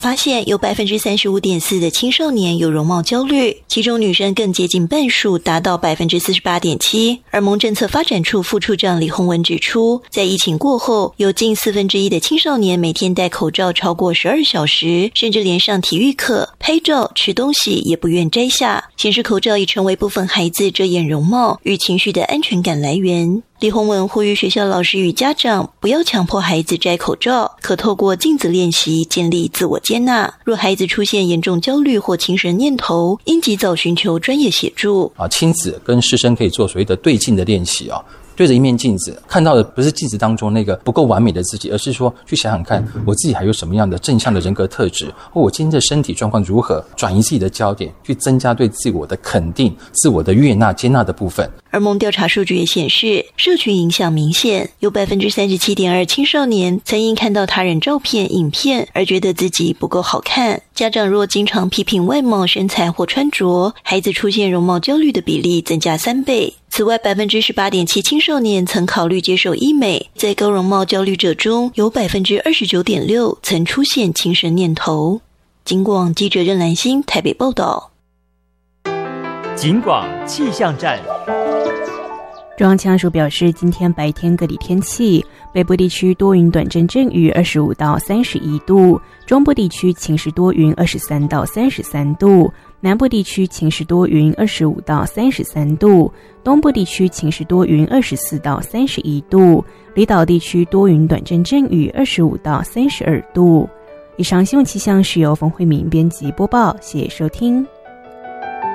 发现有 35.4% 的青少年有容貌焦虑，其中女生更接近半数，达到 48.7%。而蒙政策发展处副处长李宏文指出，在疫情过后，有近1/4的青少年每天戴口罩超过12小时，甚至连上体育课、拍照、吃东西也不愿摘下，显示口罩已成为部分孩子遮掩容貌与情绪的安全感来源。李宏文呼吁学校老师与家长不要强迫孩子摘口罩，可透过镜子练习建立自我接纳。若孩子出现严重焦虑或轻生念头，应及早寻求专业协助。 亲子跟师生可以做所谓的对镜的练习对着一面镜子，看到的不是镜子当中那个不够完美的自己，而是说去想想看我自己还有什么样的正向的人格特质，或我今天的身体状况如何，转移自己的焦点，去增加对自我的肯定、自我的悦纳、接纳的部分。 而蒙调查数据也显示，社群影响明显，有 37.2% 青少年曾因看到他人照片、影片而觉得自己不够好看。家长若经常批评外貌、身材或穿着，孩子出现容貌焦虑的比例增加3倍。此外 18.7% 青少年曾考虑接受医美，在高容貌焦虑者中有 29.6% 曾出现轻生念头。警广记者任兰心台北报道。 警广气象站。 中央气象署表示，今天白天各地天气，北部地区多云短阵阵雨25到31度，中部地区晴时多云23到33度，南部地区晴时多云25到33度，东部地区晴时多云24到31度，离岛地区多云短阵阵雨25到32度。以上新闻气象是由冯慧敏编辑播报，谢谢收听。